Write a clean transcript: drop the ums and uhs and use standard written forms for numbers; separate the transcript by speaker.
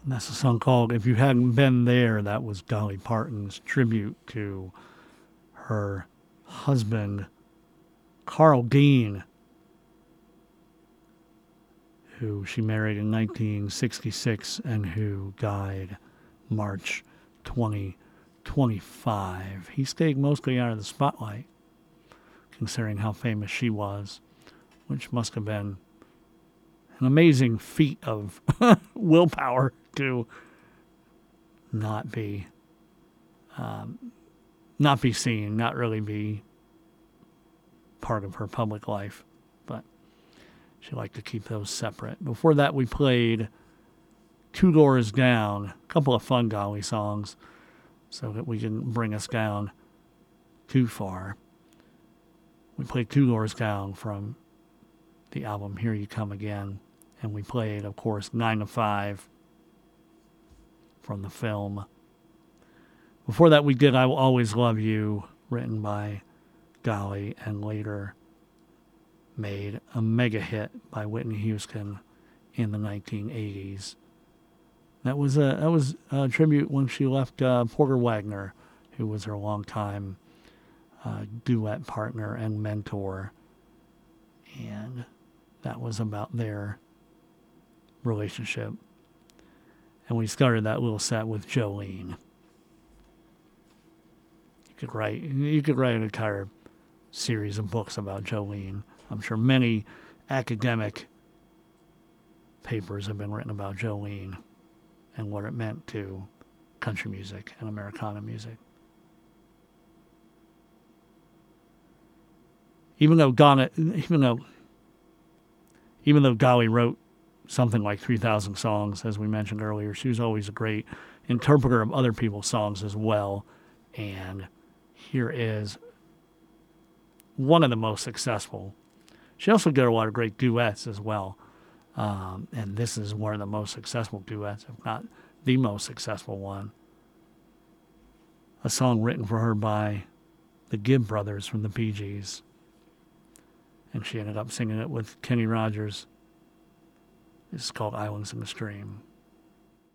Speaker 1: And that's a song called If You Hadn't Been There. That was Dolly Parton's tribute to her husband, Carl Dean, who she married in 1966 and who died March 2025. He stayed mostly out of the spotlight, considering how famous she was, which must have been an amazing feat of willpower to not be seen, not really be part of her public life. But she liked to keep those separate. Before that, we played Two Doors Down, a couple of fun Dolly songs, so that we didn't bring us down too far. We played Two Doors Down from the album Here You Come Again, and we played, of course, 9 to 5 from the film. Before that, we did I Will Always Love You, written by Dolly, and later made a mega hit by Whitney Houston in the 1980s. That was a tribute when she left Porter Wagoner, who was her longtime duet partner and mentor, and that was about their relationship. And we started that little set with Jolene. You could write an entire series of books about Jolene. I'm sure many academic papers have been written about Jolene and what it meant to country music and Americana music. Even though Dolly wrote something like 3,000 songs, as we mentioned earlier, she was always a great interpreter of other people's songs as well. And here is one of the most successful. She also did a lot of great duets as well. And this is one of the most successful duets, if not the most successful one. A song written for her by the Gibb brothers from the Bee Gees. And she ended up singing it with Kenny Rogers. It's called Islands in the Stream.